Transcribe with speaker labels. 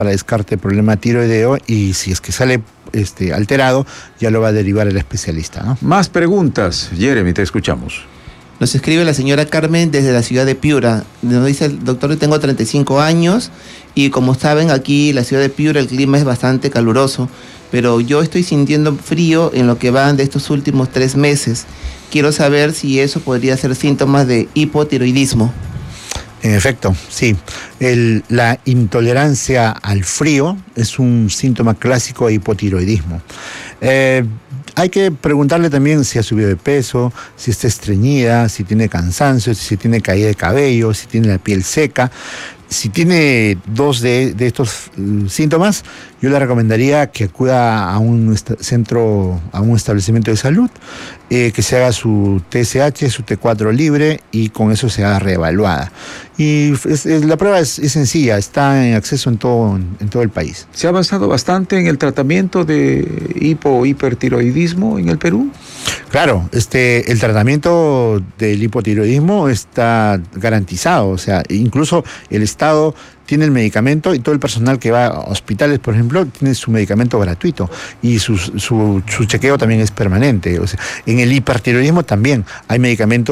Speaker 1: para descarte problema tiroideo, y si es que sale alterado, ya lo va a derivar el especialista, ¿no?
Speaker 2: Más preguntas. Jeremy, te escuchamos.
Speaker 3: Nos escribe la señora Carmen desde la ciudad de Piura. Nos dice el doctor, tengo 35 años y como saben, aquí en la ciudad de Piura el clima es bastante caluroso, pero yo estoy sintiendo frío en lo que van de estos últimos 3 meses. Quiero saber si eso podría ser síntomas de hipotiroidismo.
Speaker 1: En efecto, sí. La intolerancia al frío es un síntoma clásico de hipotiroidismo. Hay que preguntarle también si ha subido de peso, si está estreñida, si tiene cansancio, si tiene caída de cabello, si tiene la piel seca. Si tiene 2 de estos síntomas, yo le recomendaría que acuda a un centro, a un establecimiento de salud, que se haga su TSH, su T4 libre, y con eso se haga reevaluada. Y la prueba es sencilla, está en acceso en todo el país.
Speaker 2: ¿Se ha avanzado bastante en el tratamiento de hipertiroidismo en el Perú?
Speaker 1: Claro, el tratamiento del hipotiroidismo está garantizado, o sea, incluso el Estado tiene el medicamento y todo el personal que va a hospitales, por ejemplo, tiene su medicamento gratuito y su chequeo también es permanente. O sea, en el hipertiroidismo también hay medicamentos